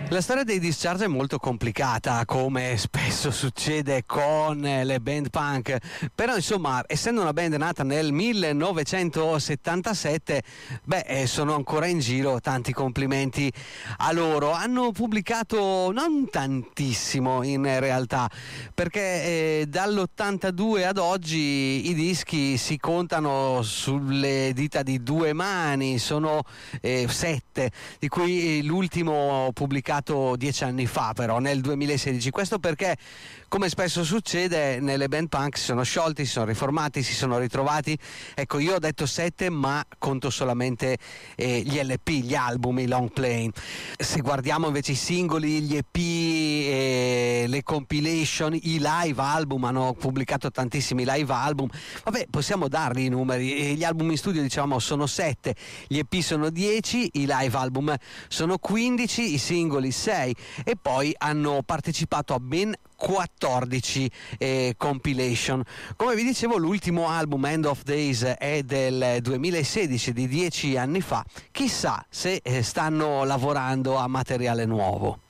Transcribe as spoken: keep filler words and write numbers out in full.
La storia dei Discharge è molto complicata, come spesso succede con le band punk, però insomma, essendo una band nata nel millenovecentosettantasette, beh, sono ancora in giro, tanti complimenti a loro. Hanno pubblicato non tantissimo in realtà, perché eh, dall'ottantadue ad oggi i dischi si contano sulle dita di due mani, sono eh, sette, di cui l'ultimo pubblicato dieci anni fa, però nel duemilasedici. Questo perché, come spesso succede, nelle band punk si sono sciolti, si sono riformati, si sono ritrovati. Ecco, io ho detto sette, ma conto solamente eh, gli L P, gli album, i long play. Se guardiamo invece i singoli, gli E P, eh, le compilation, i live album, hanno pubblicato tantissimi live album. Vabbè, possiamo darli i numeri. Gli album in studio, diciamo, sono sette, gli E P sono dieci, i live album sono quindici, i singoli sei, e poi hanno partecipato a ben quattordici eh, compilation. Come vi dicevo, l'ultimo album, End of Days, è del duemilasedici, di dieci anni fa. Chissà se eh, stanno lavorando a materiale nuovo.